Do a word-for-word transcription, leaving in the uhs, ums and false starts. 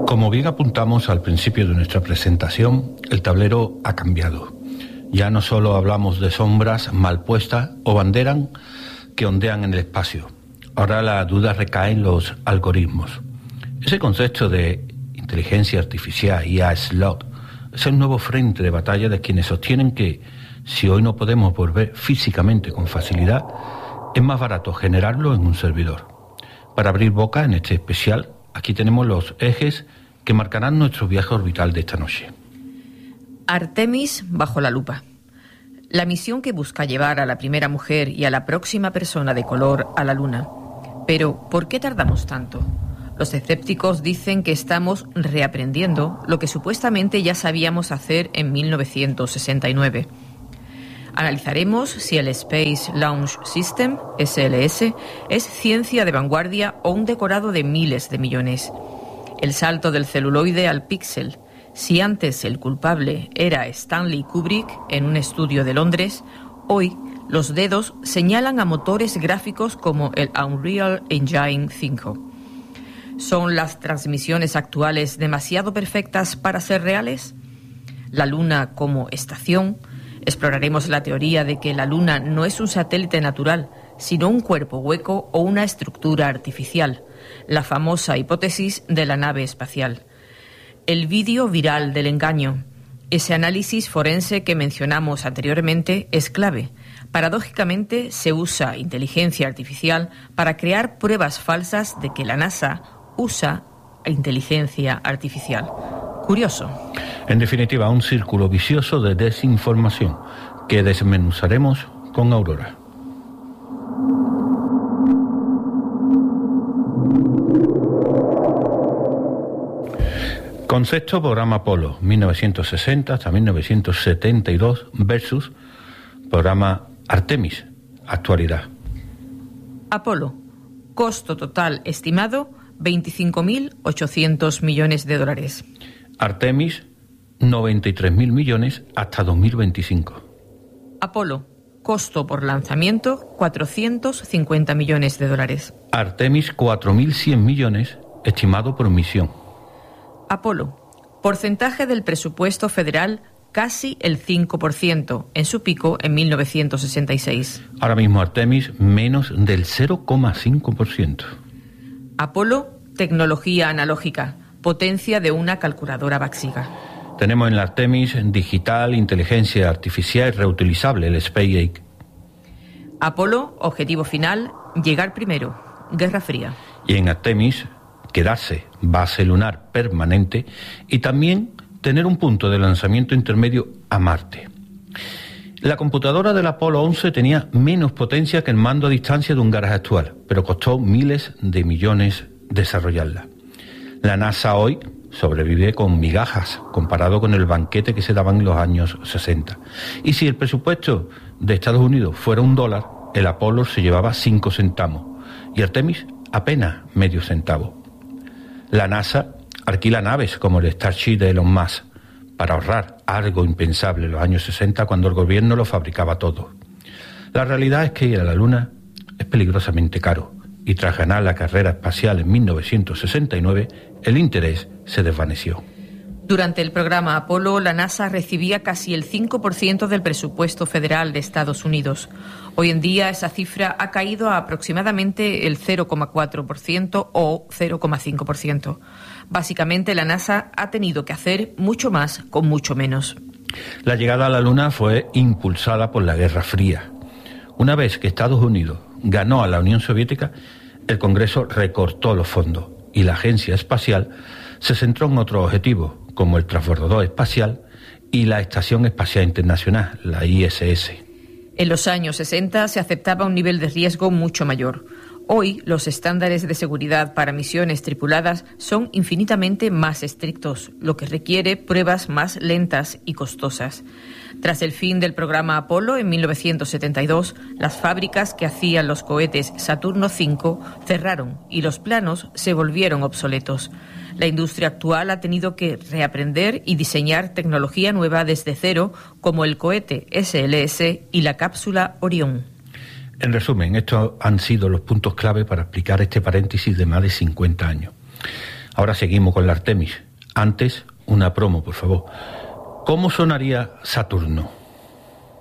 Como bien apuntamos al principio de nuestra presentación, el tablero ha cambiado. Ya no solo hablamos de sombras mal puestas o banderas que ondean en el espacio. Ahora la duda recae en los algoritmos. Ese concepto de inteligencia artificial, I A slot, es el nuevo frente de batalla de quienes sostienen que, si hoy no podemos volver físicamente con facilidad, es más barato generarlo en un servidor. Para abrir boca en este especial, aquí tenemos los ejes que marcarán nuestro viaje orbital de esta noche. Artemis bajo la lupa. La misión que busca llevar a la primera mujer y a la próxima persona de color a la Luna. Pero, ¿por qué tardamos tanto? Los escépticos dicen que estamos reaprendiendo lo que supuestamente ya sabíamos hacer en mil novecientos sesenta y nueve. Analizaremos si el Space Launch System, S L S, es ciencia de vanguardia o un decorado de miles de millones. El salto del celuloide al píxel. Si antes el culpable era Stanley Kubrick en un estudio de Londres, hoy los dedos señalan a motores gráficos como el Unreal Engine cinco. ¿Son las transmisiones actuales demasiado perfectas para ser reales? La Luna como estación. Exploraremos la teoría de que la Luna no es un satélite natural, sino un cuerpo hueco o una estructura artificial, la famosa hipótesis de la nave espacial. El vídeo viral del engaño. Ese análisis forense que mencionamos anteriormente es clave. Paradójicamente, se usa inteligencia artificial para crear pruebas falsas de que la NASA usa inteligencia artificial. Curioso. En definitiva, un círculo vicioso de desinformación que desmenuzaremos con Aurora. Concepto programa Apolo, mil novecientos sesenta hasta mil novecientos setenta y dos versus programa Artemis, actualidad. Apolo, costo total estimado veinticinco mil ochocientos millones de dólares. Artemis, noventa y tres mil millones hasta dos mil veinticinco. Apolo, costo por lanzamiento cuatrocientos cincuenta millones de dólares. Artemis, cuatro mil cien millones estimado por misión. Apolo, porcentaje del presupuesto federal casi el cinco por ciento, en su pico en mil novecientos sesenta y seis. Ahora mismo Artemis menos del cero coma cinco por ciento. Apolo, tecnología analógica, potencia de una calculadora básica. Tenemos en la Artemis digital, inteligencia artificial reutilizable, el SpaceX. Apolo, objetivo final, llegar primero, Guerra Fría. Y en Artemis, quedarse, base lunar permanente y también tener un punto de lanzamiento intermedio a Marte. La computadora del Apolo once tenía menos potencia que el mando a distancia de un garaje actual, pero costó miles de millones desarrollarla. La NASA hoy sobrevive con migajas comparado con el banquete que se daban en los años sesenta. Y si el presupuesto de Estados Unidos fuera un dólar, el Apolo se llevaba cinco centavos y Artemis apenas medio centavo. La NASA alquila naves como el Starship de Elon Musk para ahorrar, algo impensable en los años sesenta cuando el gobierno lo fabricaba todo. La realidad es que ir a la Luna es peligrosamente caro y tras ganar la carrera espacial en mil novecientos sesenta y nueve, el interés se desvaneció. Durante el programa Apolo, la NASA recibía casi el cinco por ciento del presupuesto federal de Estados Unidos. Hoy en día esa cifra ha caído a aproximadamente el cero coma cuatro por ciento o cero coma cinco por ciento. Básicamente, la NASA ha tenido que hacer mucho más con mucho menos. La llegada a la Luna fue impulsada por la Guerra Fría. Una vez que Estados Unidos ganó a la Unión Soviética, el Congreso recortó los fondos y la Agencia Espacial se centró en otros objetivos, como el transbordador espacial y la Estación Espacial Internacional, la I S S. En los años sesenta se aceptaba un nivel de riesgo mucho mayor. Hoy, los estándares de seguridad para misiones tripuladas son infinitamente más estrictos, lo que requiere pruebas más lentas y costosas. Tras el fin del programa Apolo en mil novecientos setenta y dos, las fábricas que hacían los cohetes Saturno cinco cerraron y los planos se volvieron obsoletos. La industria actual ha tenido que reaprender y diseñar tecnología nueva desde cero, como el cohete S L S y la cápsula Orión. En resumen, estos han sido los puntos clave para explicar este paréntesis de más de cincuenta años. Ahora seguimos con la Artemis. Antes, una promo, por favor. ¿Cómo sonaría Saturno?